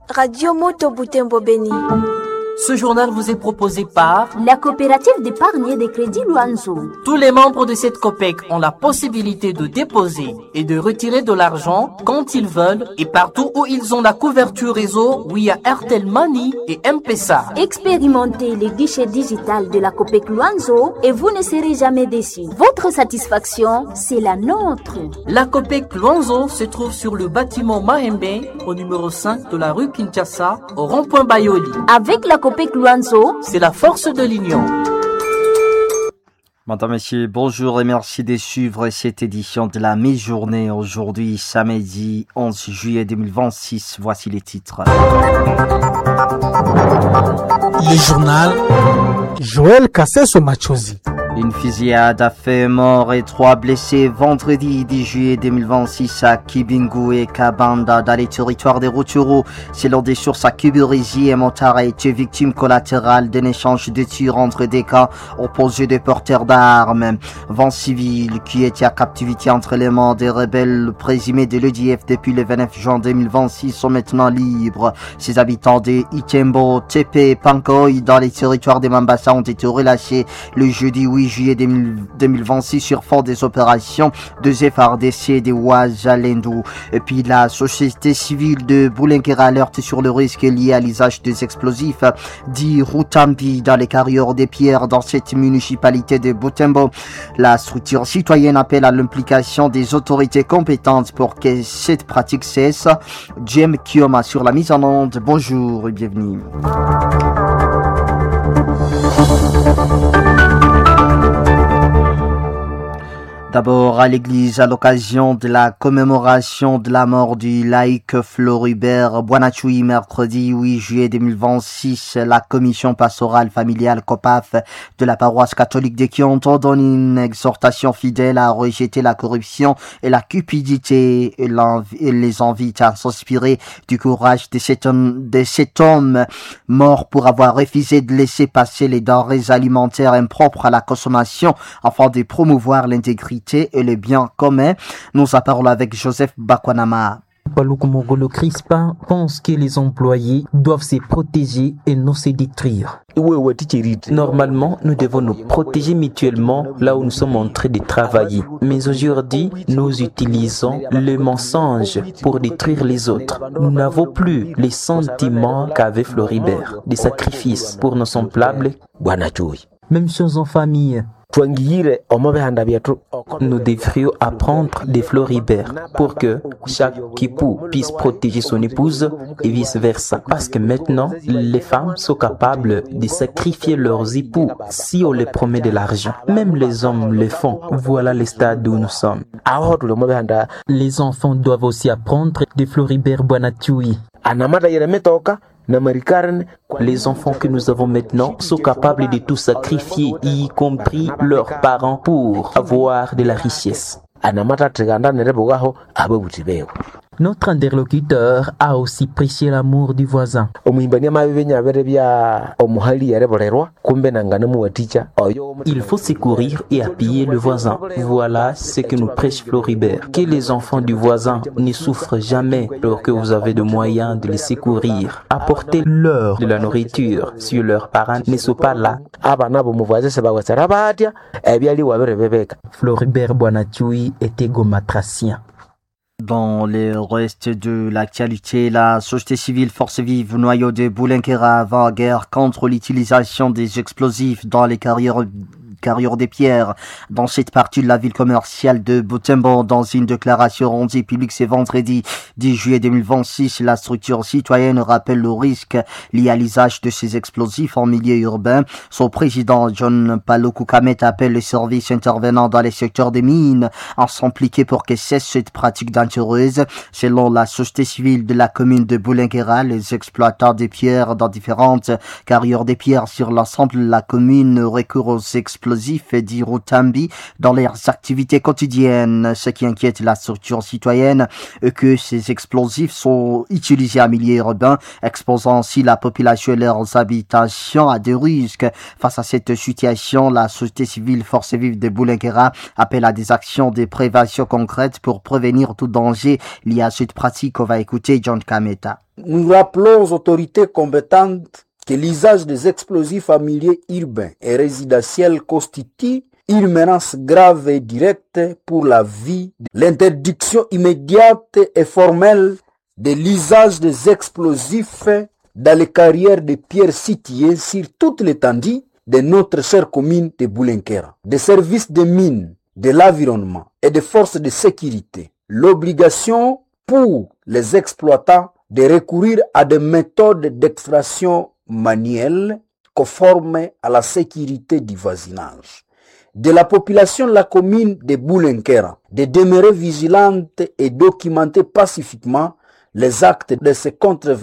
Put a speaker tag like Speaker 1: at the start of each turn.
Speaker 1: Radio Moto Butembo Beni.
Speaker 2: Ce journal vous est proposé par
Speaker 3: la coopérative d'épargne et de crédit Luanzo.
Speaker 2: Tous les membres de cette COPEC ont la possibilité de déposer et de retirer de l'argent quand ils veulent et partout où ils ont la couverture réseau via Airtel Money et M-Pesa.
Speaker 3: Expérimentez les guichets digital de la COPEC Luanzo et vous ne serez jamais déçus. Votre satisfaction, c'est la nôtre.
Speaker 2: La COPEC Luanzo se trouve sur le bâtiment Mahembe au numéro 5 de la rue Kinshasa au rond-point Bayoli.
Speaker 3: Avec la COPEC Luanzo,
Speaker 2: c'est la force de l'union.
Speaker 4: Madame, Messieurs, bonjour et merci de suivre cette édition de la mi-journée. Aujourd'hui, samedi 11 juillet 2026. Voici les titres.
Speaker 5: Le journal Joël Kasseso Machozi.
Speaker 4: Une fusillade a fait mort et 3 blessés vendredi 10 juillet 2026 à Kibingu et Kabanda dans les territoires des Rutshuru. Selon des sources à Kibirizi et Montara a été victime collatérale d'un échange de tirs entre des camps opposés de porteurs d'armes. 20 civils qui étaient à captivité entre les mains des rebelles présumés de l'EDF depuis le 29 juin 2026 sont maintenant libres. Ces habitants de Itembo, Tepe et Pankoi dans les territoires de Mambasa ont été relâchés le jeudi 8 juillet 2026 sur fond des opérations de FARDC et de Ouajalendou. Et puis la société civile de Boulenkera alerte sur le risque lié à l'usage des explosifs dit Rutambi dans les carrières des pierres dans cette municipalité de Butembo. La structure citoyenne appelle à l'implication des autorités compétentes pour que cette pratique cesse. Jem Kioma sur la mise en onde. Bonjour et bienvenue. D'abord à l'église à l'occasion de la commémoration de la mort du laïc Floribert Boinachui mercredi 8 juillet 2026, la commission pastorale familiale COPAF de la paroisse catholique de Kionto donne une exhortation fidèle à rejeter la corruption et la cupidité et les invite à s'inspirer du courage de cet homme mort pour avoir refusé de laisser passer les denrées alimentaires impropres à la consommation afin de promouvoir l'intégrité et le bien commun. Nous en parlons avec Joseph Bakwanama.
Speaker 6: Paluku Mogolo Crispa pense que les employés doivent se protéger et non se détruire. Normalement, nous devons nous protéger mutuellement là où nous sommes en train de travailler. Mais aujourd'hui, nous utilisons le mensonge pour détruire les autres. Nous n'avons plus les sentiments qu'avait Floribert, des sacrifices pour nos semblables. Même chose en famille. Nous devrions apprendre des Floribert pour que chaque époux puisse protéger son épouse et vice-versa. Parce que maintenant, les femmes sont capables de sacrifier leurs époux si on les promet de l'argent. Même les hommes le font. Voilà le stade où nous sommes. Les enfants doivent aussi apprendre des Floribert Boinachui. Les enfants que nous avons maintenant sont capables de tout sacrifier, y compris leurs parents, pour avoir de la richesse. Notre interlocuteur a aussi prêché l'amour du voisin. Il faut secourir et appuyer le voisin. Voilà ce que nous prêche Floribert. Que les enfants du voisin ne souffrent jamais alors que vous avez de moyens de les secourir. Apportez-leur de la nourriture si leurs parents ne sont pas là. Floribert Boinachui était gomatracien.
Speaker 4: Dans le reste de l'actualité, la société civile Force Vive Noyau de Boulenkera va en guerre contre l'utilisation des explosifs dans les carrières des pierres dans cette partie de la ville commerciale de Butembo. Dans une déclaration rendue publique ce vendredi 10 juillet 2026, la structure citoyenne rappelle le risque lié à l'usage de ces explosifs en milieu urbain. Son président John Paluku Kamet appelle les services intervenants dans les secteurs des mines à s'impliquer pour que cesse cette pratique dangereuse. Selon la société civile de la commune de Boulenkera, les exploitants des pierres dans différentes carrières des pierres sur l'ensemble de la commune recourent aux explosifs explosifs d'Irutambi dans leurs activités quotidiennes. Ce qui inquiète la structure citoyenne est que ces explosifs sont utilisés en milieu urbain, exposant ainsi la population et leurs habitations à des risques. Face à cette situation, la société civile Force Vive de Boulenkera appelle à des actions de prévention concrètes pour prévenir tout danger lié à cette pratique. On va écouter John Kameta.
Speaker 7: Nous rappelons aux autorités compétentes que l'usage des explosifs en milieu urbain et résidentiel constitue une menace grave et directe pour la vie. L'interdiction immédiate et formelle de l'usage des explosifs dans les carrières de pierres situées sur toute l'étendue de notre chère commune de Boulenkera, des services de mines, de l'environnement et des forces de sécurité. L'obligation pour les exploitants de recourir à des méthodes d'extraction manuelle conformes à la sécurité du voisinage. De la population de la commune de Boulenkera, de demeurer vigilante et documenter pacifiquement les actes de ces contrevenants